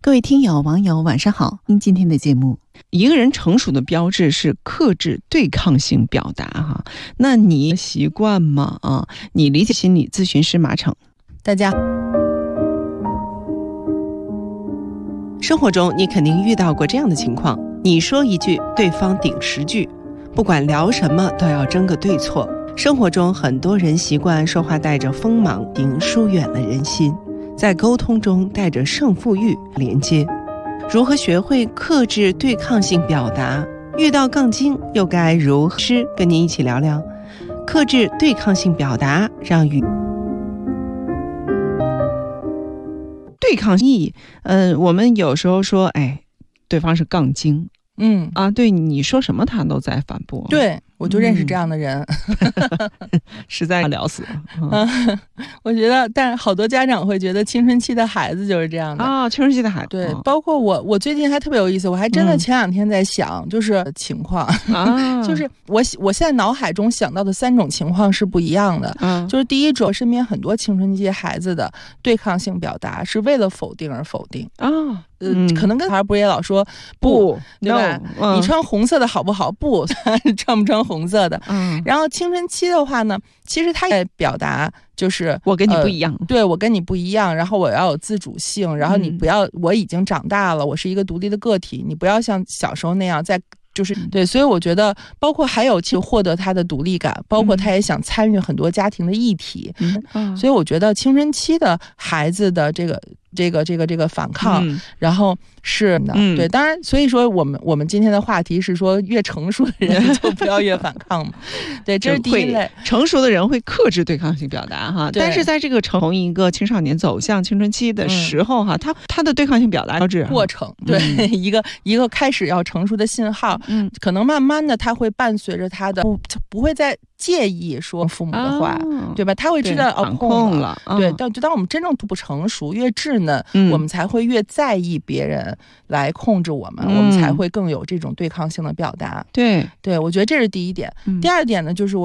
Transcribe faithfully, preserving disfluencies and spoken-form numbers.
各位听友网友晚上好，今天的节目， 一个人成熟的标志是克制对抗性表达哈，那你习惯吗？啊，你理解心理咨询师马骋。 大家生活中你肯定遇到过这样的情况，你说一句，对方顶十句，不管聊什么都要争个对错。生活中很多人习惯说话带着锋芒，并疏远了人心，在沟通中带着胜负欲连接。如何学会克制对抗性表达？遇到杠精又该如何？师跟您一起聊聊克制对抗性表达，让语对抗意。嗯、呃，我们有时候说，哎，对方是杠精， 嗯啊，对，你说什么他都在反驳。 对，我就认识这样的人， 嗯、实在聊死了。 嗯，我觉得，但是好多家长会觉得青春期的孩子就是这样的啊，青春期的孩子。 对，包括我，我最近还特别有意思，我还真的前两天在想，嗯、就是情况，啊、就是我我现在脑海中想到的三种情况是不一样的。 嗯， 就是第一种，身边很多青春期孩子的对抗性表达是为了否定而否定啊。呃，嗯、可能跟孩儿不也老说不，对吧？ no, 嗯、 你穿红色的好不好？不，穿不穿红色的？嗯。然后青春期的话呢，其实他也表达就是我跟你不一样， 呃、对我跟你不一样，然后我要有自主性，然后你不要，嗯、我已经长大了，我是一个独立的个体，你不要像小时候那样在。就是对，所以我觉得，包括还有去获得他的独立感，包括他也想参与很多家庭的议题。嗯嗯、所以我觉得青春期的孩子的这个这个这个这个反抗，嗯、然后是的，嗯、对，当然，所以说我们我们今天的话题是说，越成熟的人就不要越反抗嘛。对，这是第一类， 成熟的人会克制对抗性表达哈，但是在这个从一个青少年走向青春期的时候哈，嗯、他他的对抗性表达标志过程，对，嗯、一个一个开始要成熟的信号。嗯，可能慢慢的他会伴随着他的不不会再介意说父母的话，哦、对吧？他会知道哦控了， 嗯、对，但就当我们真正不成熟越稚嫩，嗯、我们才会越在意别人来控制我们，嗯、我们才会更有这种对抗性的表达。 对对，我觉得这是第一点。嗯、第二点呢，就是我